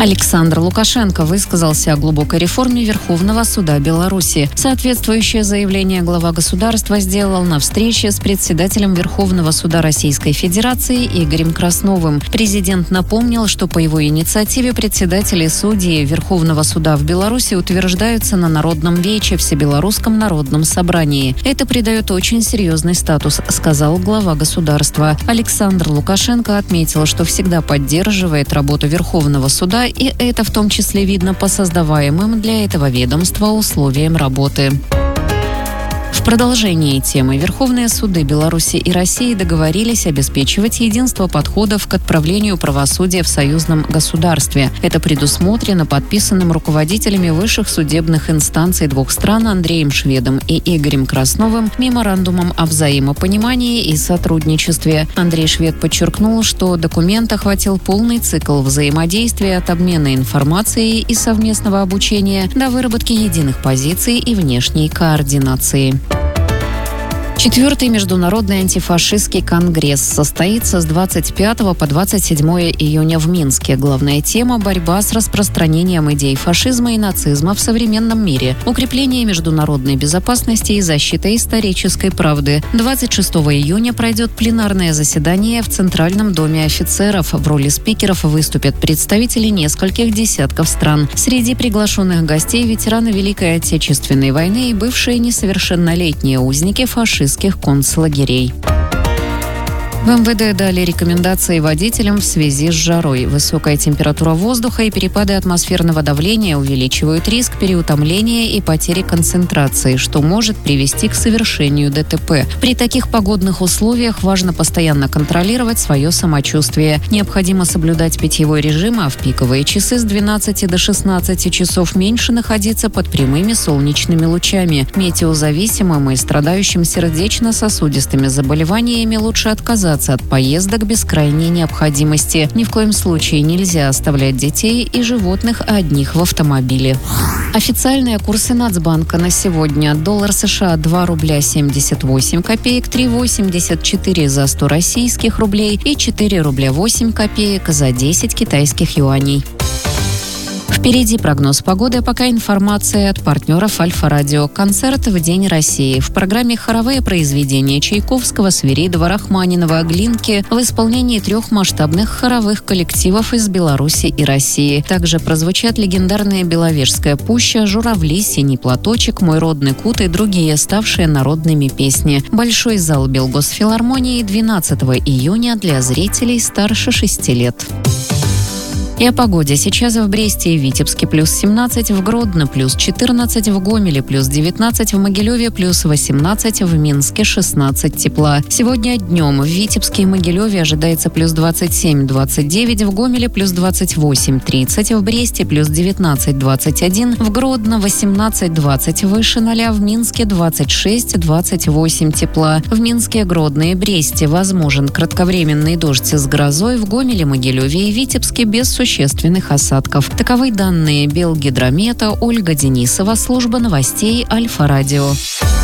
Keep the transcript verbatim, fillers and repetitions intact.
Александр Лукашенко высказался о глубокой реформе Верховного суда Беларуси. Соответствующее заявление глава государства сделал на встрече с председателем Верховного суда Российской Федерации Игорем Красновым. Президент напомнил, что по его инициативе председатели судей Верховного суда в Беларуси утверждаются на Народном вече Всебелорусском народном собрании. Это придает очень серьезный статус, сказал глава государства. Александр Лукашенко отметил, что всегда поддерживает работу Верховного суда, и это в том числе видно по создаваемым для этого ведомства условиям работы. В продолжении темы Верховные суды Беларуси и России договорились обеспечивать единство подходов к отправлению правосудия в союзном государстве. Это предусмотрено подписанным руководителями высших судебных инстанций двух стран Андреем Шведом и Игорем Красновым меморандумом о взаимопонимании и сотрудничестве. Андрей Швед подчеркнул, что документ охватил полный цикл взаимодействия от обмена информацией и совместного обучения до выработки единых позиций и внешней координации. Четвертый международный антифашистский конгресс состоится с двадцать пятого по двадцать седьмое июня в Минске. Главная тема – борьба с распространением идей фашизма и нацизма в современном мире, укрепление международной безопасности и защита исторической правды. двадцать шестого июня пройдет пленарное заседание в Центральном доме офицеров. В роли спикеров выступят представители нескольких десятков стран. Среди приглашенных гостей – ветераны Великой Отечественной войны и бывшие несовершеннолетние узники фашистских концлагерей. В эм вэ дэ дали рекомендации водителям в связи с жарой. Высокая температура воздуха и перепады атмосферного давления увеличивают риск переутомления и потери концентрации, что может привести к совершению дэ тэ пэ. При таких погодных условиях важно постоянно контролировать свое самочувствие. Необходимо соблюдать питьевой режим, а в пиковые часы с двенадцати до шестнадцати часов меньше находиться под прямыми солнечными лучами. Метеозависимым и страдающим сердечно-сосудистыми заболеваниями лучше отказаться от поездок без крайней необходимости. Ни в коем случае нельзя оставлять детей и животных одних в автомобиле. Официальные курсы Нацбанка на сегодня. Доллар США два рубля семьдесят восемь копеек, три восемьдесят четыре за сто российских рублей и четыре рубля восемь копеек за десять китайских юаней. Впереди прогноз погоды, пока информация от партнеров Альфа-Радио. Концерт в День России. В программе хоровые произведения Чайковского, Свиридова, Рахманинова, Глинки в исполнении трех масштабных хоровых коллективов из Беларуси и России. Также прозвучат легендарные «Беловежская пуща», «Журавли», «Синий платочек», «Мой родный кут» и другие, ставшие народными песни. Большой зал Белгосфилармонии двенадцатого июня для зрителей старше шести лет. И о погоде. Сейчас в Бресте и Витебске плюс семнадцать, в Гродно плюс четырнадцать, в Гомеле плюс девятнадцать, в Могилеве плюс восемнадцать, в Минске шестнадцать тепла. Сегодня днем в Витебске и Могилеве ожидается плюс двадцать семь - двадцать девять, в Гомеле плюс двадцать восемь - тридцать, в Бресте плюс девятнадцать - двадцать один, в Гродно восемнадцать - двадцать, выше ноля, в Минске двадцать шесть - двадцать восемь тепла. В Минске, Гродно и Бресте возможен кратковременный дождь с грозой, в Гомеле, Могилеве и Витебске без существенных осадков. Таковы данные Белгидромета. Ольга Денисова, служба новостей Альфа-Радио.